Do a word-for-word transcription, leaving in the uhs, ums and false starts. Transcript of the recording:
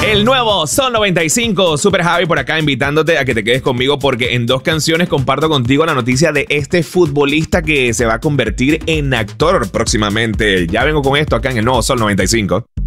El nuevo Sol noventa y cinco, Super Javi por acá invitándote a que te quedes conmigo porque en dos canciones comparto contigo la noticia de este futbolista que se va a convertir en actor próximamente. Ya vengo con esto acá en el nuevo Sol noventa y cinco.